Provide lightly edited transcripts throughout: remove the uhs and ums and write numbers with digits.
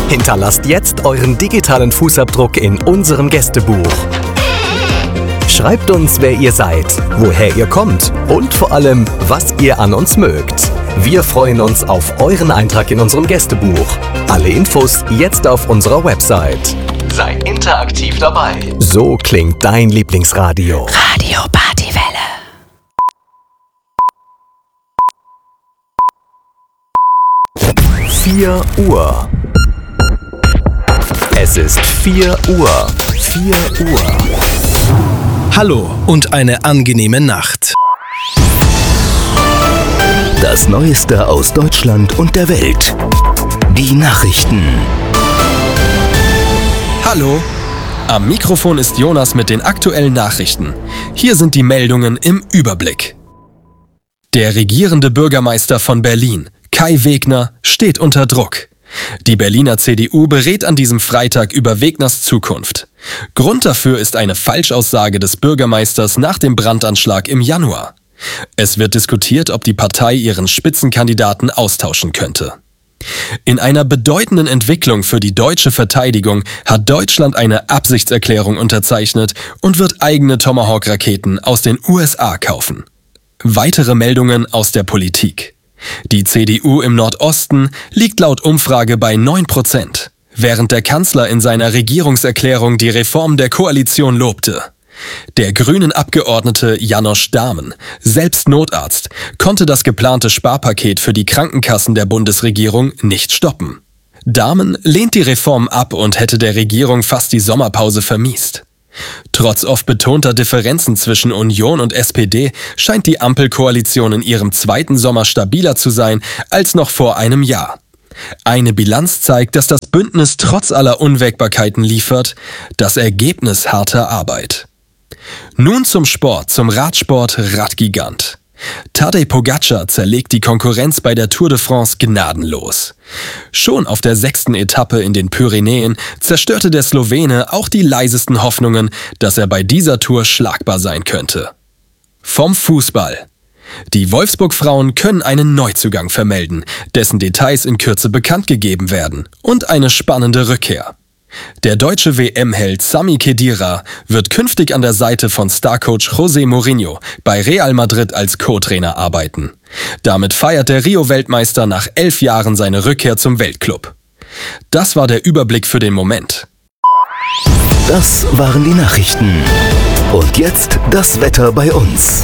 Hinterlasst jetzt euren digitalen Fußabdruck in unserem Gästebuch. Schreibt uns, wer ihr seid, woher ihr kommt und vor allem, was ihr an uns mögt. Wir freuen uns auf euren Eintrag in unserem Gästebuch. Alle Infos jetzt auf unserer Website. Sei interaktiv dabei. So klingt dein Lieblingsradio. Radio Partywelle. Vier Uhr. Es ist 4 Uhr. 4 Uhr. Hallo und eine angenehme Nacht. Das Neueste aus Deutschland und der Welt. Die Nachrichten. Hallo, am Mikrofon ist Jonas mit den aktuellen Nachrichten. Hier sind die Meldungen im Überblick. Der regierende Bürgermeister von Berlin, Kai Wegner, steht unter Druck. Die Berliner CDU berät an diesem Freitag über Wegners Zukunft. Grund dafür ist eine Falschaussage des Bürgermeisters nach dem Brandanschlag im Januar. Es wird diskutiert, ob die Partei ihren Spitzenkandidaten austauschen könnte. In einer bedeutenden Entwicklung für die deutsche Verteidigung hat Deutschland eine Absichtserklärung unterzeichnet und wird eigene Tomahawk-Raketen aus den USA kaufen. Weitere Meldungen aus der Politik. Die CDU im Nordosten liegt laut Umfrage bei 9%, während der Kanzler in seiner Regierungserklärung die Reform der Koalition lobte. Der grünen Abgeordnete Janosch Dahmen, selbst Notarzt, konnte das geplante Sparpaket für die Krankenkassen der Bundesregierung nicht stoppen. Dahmen lehnt die Reform ab und hätte der Regierung fast die Sommerpause vermiest. Trotz oft betonter Differenzen zwischen Union und SPD scheint die Ampelkoalition in ihrem zweiten Sommer stabiler zu sein als noch vor einem Jahr. Eine Bilanz zeigt, dass das Bündnis trotz aller Unwägbarkeiten liefert, das Ergebnis harter Arbeit. Nun zum Sport, zum Radsport Radgigant. Tadej Pogačar zerlegt die Konkurrenz bei der Tour de France gnadenlos. Schon auf der 6. Etappe in den Pyrenäen zerstörte der Slowene auch die leisesten Hoffnungen, dass er bei dieser Tour schlagbar sein könnte. Vom Fußball. Die Wolfsburg-Frauen können einen Neuzugang vermelden, dessen Details in Kürze bekannt gegeben werden, und eine spannende Rückkehr. Der deutsche WM-Held Sami Khedira wird künftig an der Seite von Starcoach José Mourinho bei Real Madrid als Co-Trainer arbeiten. Damit feiert der Rio-Weltmeister nach 11 Jahren seine Rückkehr zum Weltclub. Das war der Überblick für den Moment. Das waren die Nachrichten. Und jetzt das Wetter bei uns.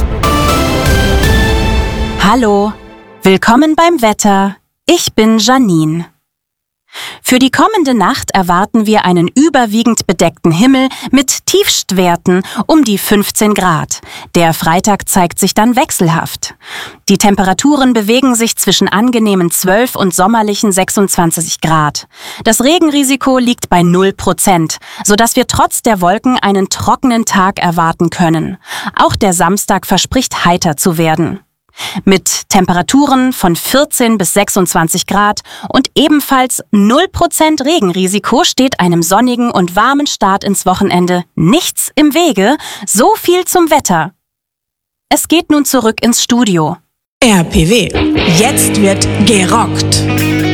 Hallo, willkommen beim Wetter. Ich bin Janine. Für die kommende Nacht erwarten wir einen überwiegend bedeckten Himmel mit Tiefstwerten um die 15 Grad. Der Freitag zeigt sich dann wechselhaft. Die Temperaturen bewegen sich zwischen angenehmen 12 und sommerlichen 26 Grad. Das Regenrisiko liegt bei 0%, sodass wir trotz der Wolken einen trockenen Tag erwarten können. Auch der Samstag verspricht heiter zu werden. Mit Temperaturen von 14 bis 26 Grad und ebenfalls 0% Regenrisiko steht einem sonnigen und warmen Start ins Wochenende nichts im Wege. So viel zum Wetter. Es geht nun zurück ins Studio. RPW. Jetzt wird gerockt.